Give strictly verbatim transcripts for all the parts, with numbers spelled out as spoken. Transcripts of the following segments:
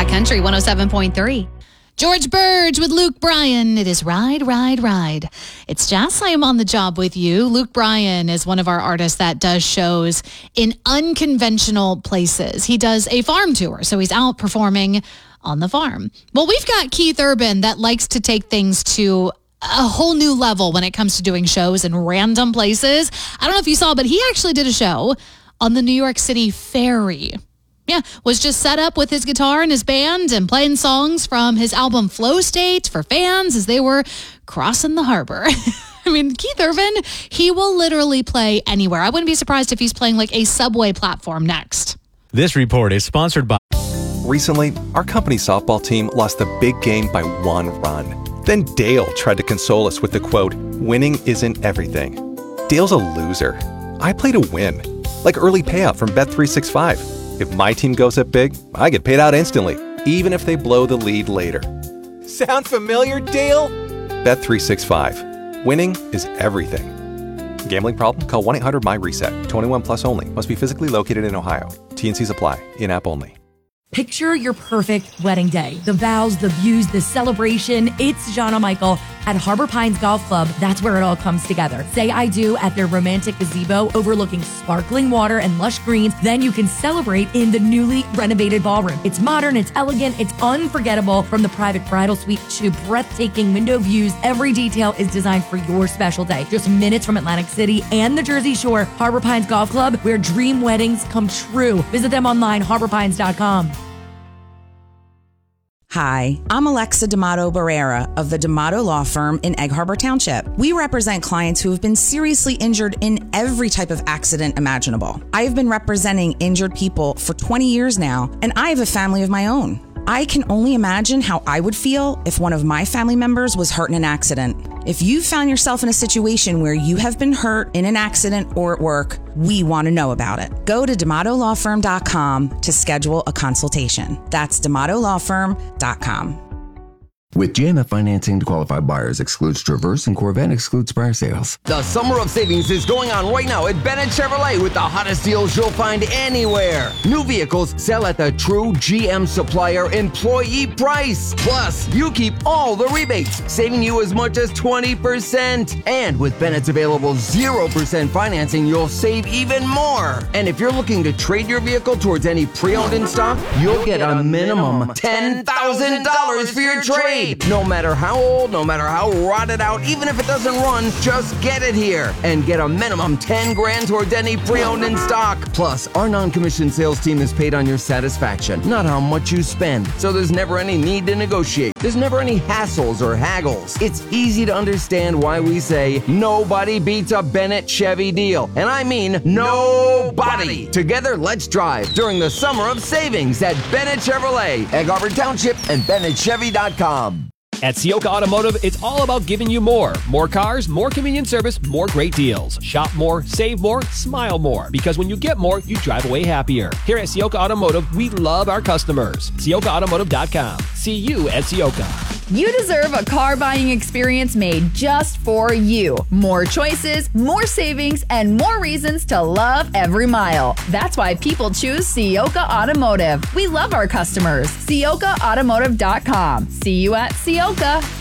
Country one oh seven point three. George Burge with Luke Bryan. It is Ride, Ride, Ride. It's Jess. I am on the job with you. Luke Bryan is one of our artists that does shows in unconventional places. He does a farm tour, so he's out performing on the farm. Well, we've got Keith Urban that likes to take things to a whole new level when it comes to doing shows in random places. I don't know if you saw, but he actually did a show on the New York City Ferry. Yeah, was just set up with his guitar and his band and playing songs from his album Flow State for fans as they were crossing the harbor. I mean, Keith Urban, he will literally play anywhere. I wouldn't be surprised if he's playing like a subway platform next. This report is sponsored by... Recently, our company softball team lost a big game by one run. Then Dale tried to console us with the quote, "Winning isn't everything." Dale's a loser. I play to win, like early payout from Bet three sixty-five. If my team goes up big, I get paid out instantly, even if they blow the lead later. Sound familiar, Dale? Bet three sixty-five. Winning is everything. Gambling problem? Call one eight hundred M Y reset. twenty-one plus only. Must be physically located in Ohio. T and Cs apply. In-app only. Picture your perfect wedding day. The vows, the views, the celebration. It's Jana Michael at Harbor Pines Golf Club. That's where it all comes together. Say I do at their romantic gazebo overlooking sparkling water and lush greens. Then you can celebrate in the newly renovated ballroom. It's modern, it's elegant, it's unforgettable. From the private bridal suite to breathtaking window views, every detail is designed for your special day. Just minutes from Atlantic City and the Jersey Shore, Harbor Pines Golf Club, where dream weddings come true. Visit them online, harbor pines dot com. Hi, I'm Alexa D'Amato Barrera of the D'Amato Law Firm in Egg Harbor Township. We represent clients who have been seriously injured in every type of accident imaginable. I have been representing injured people for twenty years now, and I have a family of my own. I can only imagine how I would feel if one of my family members was hurt in an accident. If you found yourself in a situation where you have been hurt in an accident or at work, we want to know about it. Go to D'Amato Law Firm dot com to schedule a consultation. That's D'Amato Law Firm dot com. With J M F financing to qualified buyers excludes Traverse and Corvette excludes prior sales. The summer of savings is going on right now at Bennett Chevrolet with the hottest deals you'll find anywhere. New vehicles sell at the true G M supplier employee price. Plus, you keep all the rebates, saving you as much as twenty percent. And with Bennett's available zero percent financing, you'll save even more. And if you're looking to trade your vehicle towards any pre-owned in stock, you'll get a minimum ten thousand dollars for your trade. No matter how old, no matter how rotted out, even if it doesn't run, just get it here and get a minimum ten grand towards any pre-owned in stock. Plus, our non-commissioned sales team is paid on your satisfaction, not how much you spend. So there's never any need to negotiate. There's never any hassles or haggles. It's easy to understand why we say nobody beats a Bennett Chevy deal. And I mean nobody. Together, let's drive during the summer of savings at Bennett Chevrolet, Egg Harbor Township, and Bennett Chevy dot com. At Sioka Automotive, it's all about giving you more. More cars, more convenient service, more great deals. Shop more, save more, smile more. Because when you get more, you drive away happier. Here at Sioka Automotive, we love our customers. Sioka Automotive dot com. See you at Sioka. You deserve a car buying experience made just for you. More choices, more savings, and more reasons to love every mile. That's why people choose Sioka Automotive. We love our customers. Sioka Automotive dot com. See you at Sioka.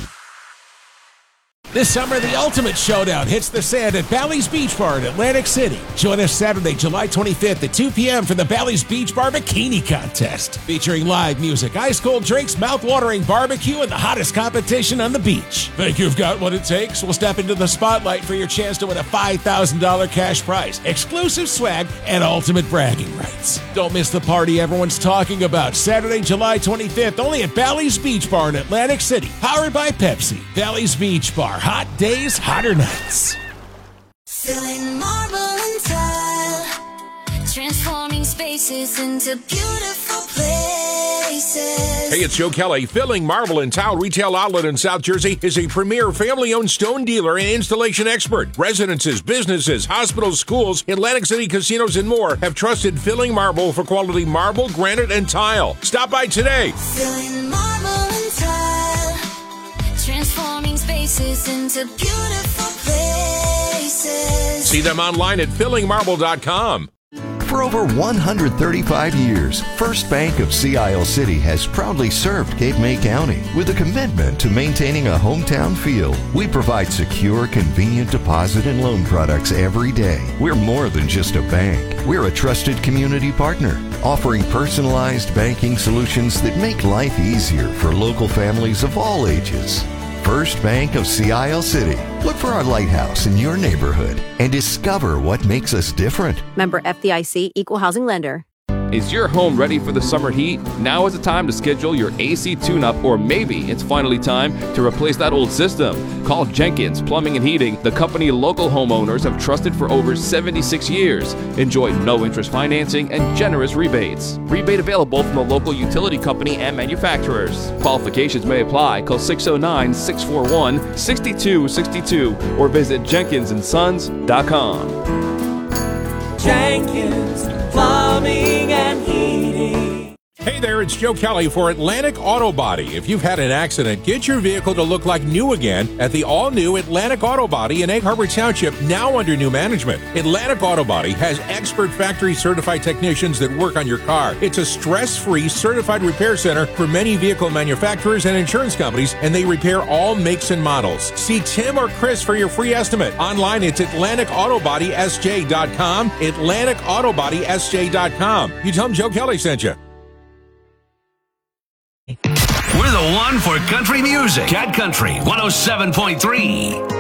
This summer, the ultimate showdown hits the sand at Bally's Beach Bar in Atlantic City. Join us Saturday, July twenty-fifth at two p.m. for the Bally's Beach Bar Bikini Contest. Featuring live music, ice-cold drinks, mouth-watering barbecue, and the hottest competition on the beach. Think you've got what it takes? We'll step into the spotlight for your chance to win a five thousand dollars cash prize, exclusive swag, and ultimate bragging rights. Don't miss the party everyone's talking about. Saturday, July twenty-fifth, only at Bally's Beach Bar in Atlantic City. Powered by Pepsi. Bally's Beach Bar. Hot days, hotter nights. Filling marble and tile, transforming spaces into beautiful places. Hey, it's Joe Kelly. Filling Marble and Tile Retail Outlet in South Jersey is a premier family-owned stone dealer and installation expert. Residences, businesses, hospitals, schools, Atlantic City casinos, and more have trusted Filling Marble for quality marble, granite, and tile. Stop by today. Filling marble and tile, transforming spaces into beautiful places. See them online at filling marble dot com. For over one hundred thirty-five years, First Bank of Sea Isle City has proudly served Cape May County with a commitment to maintaining a hometown feel. We provide secure, convenient deposit and loan products every day. We're more than just a bank. We're a trusted community partner, offering personalized banking solutions that make life easier for local families of all ages. First Bank of Sea Isle City. Look for our lighthouse in your neighborhood and discover what makes us different. Member F D I C, Equal Housing Lender. Is your home ready for the summer heat? Now is the time to schedule your A C tune-up, or maybe it's finally time to replace that old system. Call Jenkins Plumbing and Heating, the company local homeowners have trusted for over seventy-six years. Enjoy no-interest financing and generous rebates. Rebate available from the local utility company and manufacturers. Qualifications may apply. Call six oh nine, six four one, six two six two or visit jenkins and sons dot com. Jenkins Plumbing and Heating. Hey there, it's Joe Kelly for Atlantic Auto Body. If you've had an accident, get your vehicle to look like new again at the all-new Atlantic Auto Body in Egg Harbor Township, now under new management. Atlantic Auto Body has expert factory-certified technicians that work on your car. It's a stress-free certified repair center for many vehicle manufacturers and insurance companies, and they repair all makes and models. See Tim or Chris for your free estimate. Online, it's Atlantic Auto Body S J dot com, Atlantic Auto Body S J dot com. You tell them Joe Kelly sent you. We're the one for country music. Cat Country one oh seven point three.